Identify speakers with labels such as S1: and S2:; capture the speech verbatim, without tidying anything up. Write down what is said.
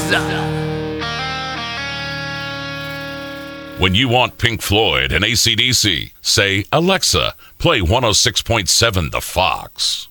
S1: When you want Pink Floyd and A C D C, say, Alexa, play one oh six point seven The Fox.